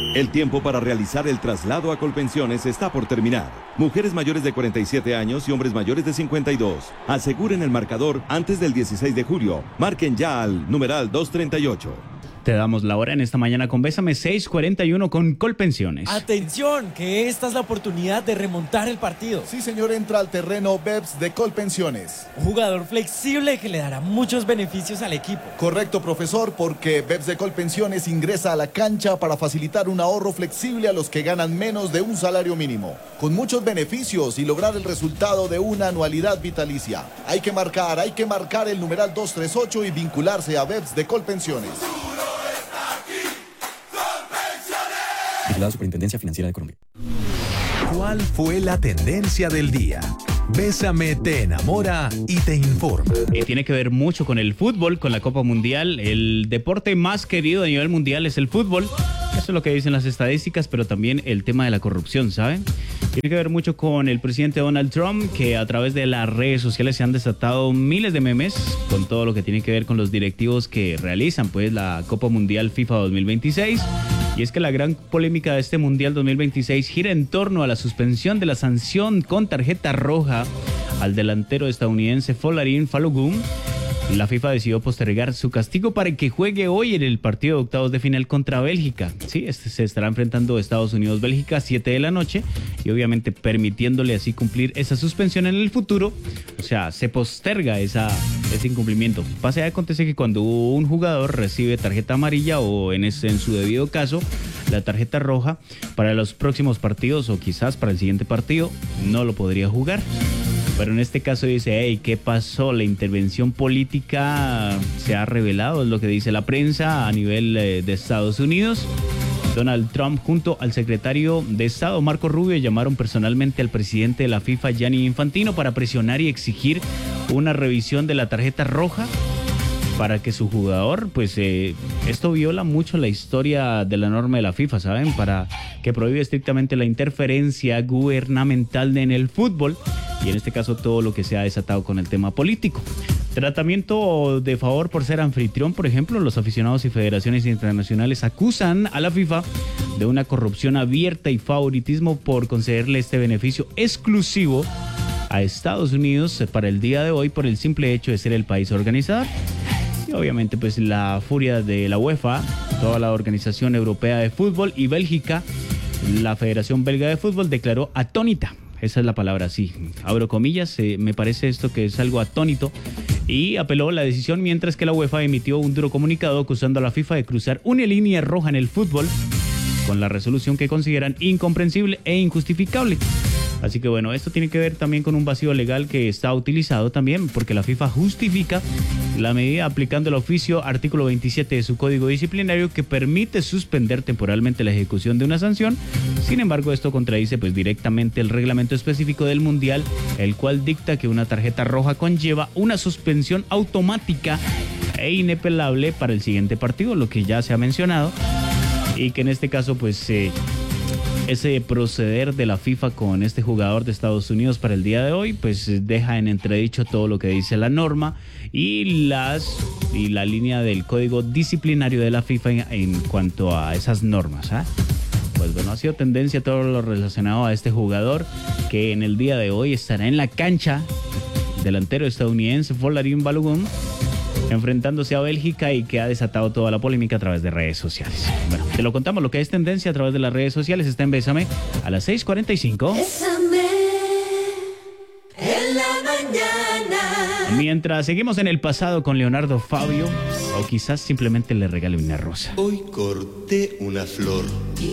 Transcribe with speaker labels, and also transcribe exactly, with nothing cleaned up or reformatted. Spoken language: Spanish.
Speaker 1: El tiempo para realizar el traslado a Colpensiones está por terminar. Mujeres mayores de cuarenta y siete años y hombres mayores de cincuenta y dos. Aseguren el marcador antes del dieciséis de julio. Marquen ya al numeral doscientos treinta y ocho.
Speaker 2: Te damos la hora en esta mañana con Bésame seiscientos cuarenta y uno con Colpensiones.
Speaker 3: Atención, que esta es la oportunidad de remontar el partido.
Speaker 4: Sí, señor, entra al terreno B E P S de Colpensiones.
Speaker 3: Un jugador flexible que le dará muchos beneficios al equipo.
Speaker 4: Correcto, profesor, porque B E P S de Colpensiones ingresa a la cancha para facilitar un ahorro flexible a los que ganan menos de un salario mínimo, con muchos beneficios y lograr el resultado de una anualidad vitalicia. Hay que marcar, hay que marcar el numeral doscientos treinta y ocho y vincularse a B E P S de Colpensiones.
Speaker 5: La Superintendencia Financiera de Colombia.
Speaker 6: ¿Cuál fue la tendencia del día? Bésame te enamora y te informa.
Speaker 2: Y tiene que ver mucho con el fútbol, con la Copa Mundial. El deporte más querido a nivel mundial es el fútbol. Eso es lo que dicen las estadísticas, pero también el tema de la corrupción, ¿saben? Tiene que ver mucho con el presidente Donald Trump, que a través de las redes sociales se han desatado miles de memes con todo lo que tiene que ver con los directivos que realizan pues la Copa Mundial FIFA dos mil veintiséis. Y es que la gran polémica de este Mundial dos mil veintiséis gira en torno a la suspensión de la sanción con tarjeta roja al delantero estadounidense Folarin Balogun. La FIFA decidió postergar su castigo para que juegue hoy en el partido de octavos de final contra Bélgica. Sí, este se estará enfrentando Estados Unidos-Bélgica a siete de la noche y obviamente permitiéndole así cumplir esa suspensión en el futuro. O sea, se posterga esa, ese incumplimiento. Pasa y acontece que cuando un jugador recibe tarjeta amarilla o en, ese, en su debido caso la tarjeta roja, para los próximos partidos o quizás para el siguiente partido no lo podría jugar. Pero en este caso dice, hey, ¿qué pasó? La intervención política se ha revelado, es lo que dice la prensa a nivel eh, de Estados Unidos. Donald Trump junto al secretario de Estado Marco Rubio llamaron personalmente al presidente de la FIFA Gianni Infantino para presionar y exigir una revisión de la tarjeta roja para que su jugador, pues eh, esto viola mucho la historia de la norma de la FIFA, ¿saben? Para que prohíbe estrictamente la interferencia gubernamental en el fútbol y en este caso todo lo que se ha desatado con el tema político. Tratamiento de favor por ser anfitrión, por ejemplo, los aficionados y federaciones internacionales acusan a la FIFA de una corrupción abierta y favoritismo por concederle este beneficio exclusivo a Estados Unidos para el día de hoy por el simple hecho de ser el país organizador. Y obviamente pues la furia de la UEFA, toda la Organización Europea de Fútbol y Bélgica, la Federación Belga de Fútbol declaró atónita. Esa es la palabra, sí. Abro comillas, eh, me parece esto que es algo atónito. Y apeló la decisión mientras que la UEFA emitió un duro comunicado acusando a la FIFA de cruzar una línea roja en el fútbol con la resolución que consideran incomprensible e injustificable. Así que bueno, esto tiene que ver también con un vacío legal que está utilizado también porque la FIFA justifica la medida aplicando el oficio artículo veintisiete de su código disciplinario que permite suspender temporalmente la ejecución de una sanción. Sin embargo, esto contradice pues directamente el reglamento específico del Mundial, el cual dicta que una tarjeta roja conlleva una suspensión automática e inapelable para el siguiente partido, lo que ya se ha mencionado, y que en este caso pues eh, ese proceder de la FIFA con este jugador de Estados Unidos para el día de hoy, pues deja en entredicho todo lo que dice la norma y las y la línea del código disciplinario de la FIFA en, en cuanto a esas normas, ¿eh? Pues bueno, ha sido tendencia todo lo relacionado a este jugador que en el día de hoy estará en la cancha, delantero estadounidense Folarin Balogun, enfrentándose a Bélgica y que ha desatado toda la polémica a través de redes sociales. Bueno, te lo contamos, lo que es tendencia a través de las redes sociales está en Bésame a las seis cuarenta y cinco.
Speaker 7: Bésame en la mañana.
Speaker 2: Mientras seguimos en el pasado con Leonardo Fabio, o quizás simplemente le regale una rosa.
Speaker 8: Hoy corté una flor